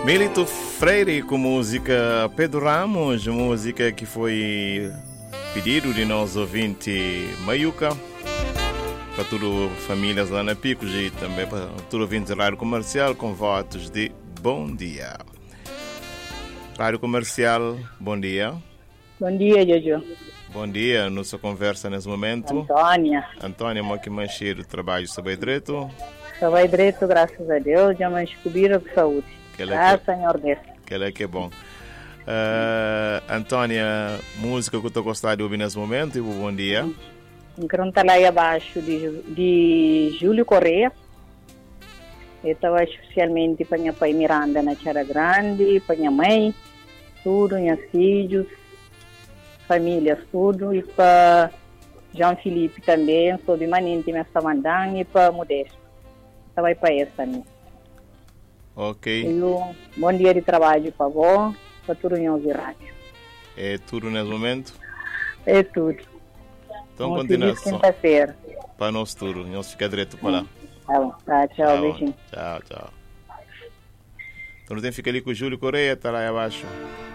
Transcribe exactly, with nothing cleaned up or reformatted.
Melito Freire com música Pedro Ramos, música que foi pedido de nós ouvinte Maiuca, para todas as famílias lá na Picos e também para todos os ouvintes da Rádio Comercial com votos de bom dia. Rádio Comercial, bom dia. Bom dia, Jojo. Bom dia, nossa conversa nesse momento. Antônia. Antônia Moquimancheiro, trabalho sobre direito. Sobre direito, graças a Deus, já me descobriram com saúde. Ah, que... Senhor Deus. Que é que é bom. Uh, Antônia, música que eu estou gostando de ouvir nesse momento, e bom dia. Enquanto lá aí abaixo de, de Júlio Correia. Eu estava especialmente para minha pai Miranda na Tiara Grande, para minha mãe, tudo, meus filhos, famílias, tudo, e para João Felipe também, sou de Manente, minha Samandang, e para Modesto. Estava para essa também. Ok. E um bom dia de trabalho para vós, para tudo em ouvir rádio. É tudo nesse momento? É tudo. Então, continuação. Quinta-feira. Para nós tudo, nós fica direto para lá. Tá bom, tá, tchau, tchau, beijinho. Tchau, tchau. Então, tem que ficar ali com o Júlio Correia, tá lá aí abaixo.